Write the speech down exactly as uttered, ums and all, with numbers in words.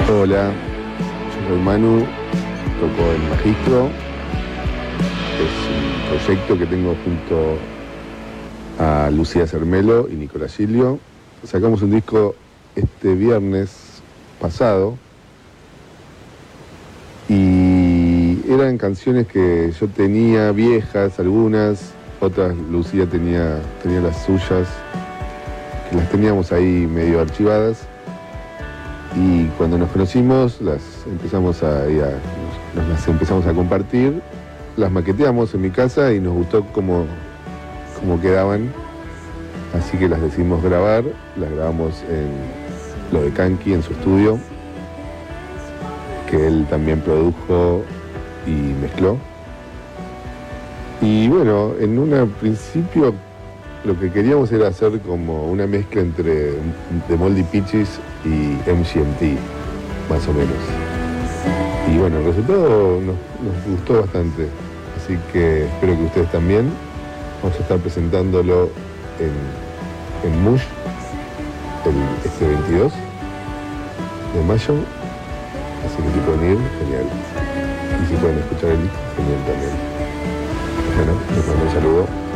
Hola, yo soy Manu, toco el Magistro. Es un proyecto que tengo junto a Lucía Cermelo y Nicolás Gilio. Sacamos un disco este viernes pasado y eran canciones que yo tenía viejas, algunas, otras Lucía tenía, tenía las suyas, que las teníamos ahí medio archivadas. Y cuando nos conocimos, las empezamos a, a nos, nos las empezamos a compartir, las maqueteamos en mi casa y nos gustó cómo, cómo quedaban, así que las decidimos grabar, las grabamos en lo de Kanki, en su estudio, que él también produjo y mezcló. Y bueno, en un principio lo que queríamos era hacer como una mezcla entre The Moldy Peaches y M G M T, más o menos. Y bueno, el resultado nos, nos gustó bastante, así que espero que ustedes también. Vamos a estar presentándolo en, en Mush el, este veintidós de mayo, así que si pueden ir, genial. Y si pueden escuchar el disco, genial también. Bueno, les mando un saludo.